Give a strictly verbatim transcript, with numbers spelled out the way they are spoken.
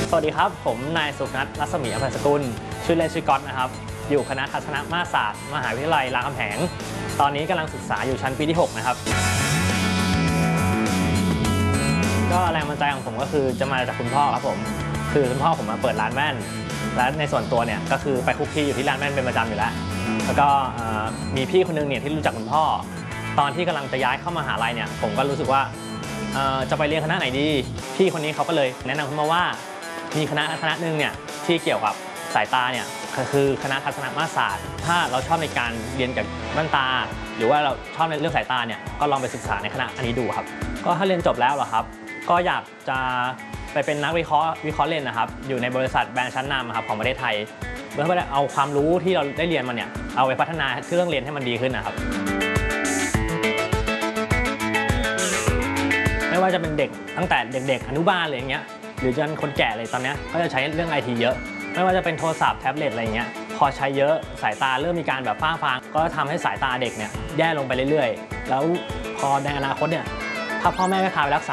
สวัสดีครับผมนายสุนัทรัศมีอภัยสกุลชื่อเล่นชื่อก๊อตนะครับอยู่คณะทัศนมาตรศาสตร์มหาวิทยาลัยรามคำแหงตอนนี้กำลังศึกษาอยู่ชั้นปีที่หกนะครับก็แรงบันดาลใจของผมก็คือจะมาจากคุณพ่อครับผมคือคุณพ่อผมมาเปิดร้านแว่นและในส่วนตัวเนี่ยก็คือไปคุกคีอยู่ที่ร้านแว่นเป็นประจำอยู่แล้วแล้วก็มีพี่คนนึงเนี่ยที่รู้จักคุณพ่อตอนที่กำลังจะย้ายเข้ามหาลัยเนี่ยผมก็รู้สึกว่าจะไปเรียนคณะไหนดีพี่คนนี้เขาก็เลยแนะนำขึ้นมาว่ามีคณะคณะหนึ่งเนี่ยที่เกี่ยวกับสายตาเนี่ยก็คือคณะทัศนมาตรศาสตร์ถ้าเราชอบในการเรียนกับแว่นตาหรือว่าเราชอบในเรื่องสายตาเนี่ยก็ลองไปศึกษาในคณะอันนี้ดูครับก็ถ้าเรียนจบแล้วเหรอครับก็อยากจะไปเป็นนักวิเคราะห์วิเคราะห์เลนส์นะครับอยู่ในบริษัทแบรนด์ชั้นนำครับของประเทศไทยเพื่อเอาความรู้ที่เราได้เรียนมาเนี่ยเอาไปพัฒนาเครื่องเรียนให้มันดีขึ้นนะครับไม่ว่าจะเป็นเด็กตั้งแต่เด็กๆอนุบาลอะไรอย่างเงี้ยหรือจนคนแก่เลยตอนนี้ก็จะใช้เรื่อง ไอ ที เยอะไม่ว่าจะเป็นโทรศัพท์แท็บเล็ตอะไรเงี้ยพอใช้เยอะสายตาเริ่มมีการแบบฝ้าฟางก็ทำให้สายตาเด็กเนี่ยแย่ลงไปเรื่อยๆแล้วพอในอนาคตเนี่ยถ้าพ่อแม่ไม่พาไปรักษา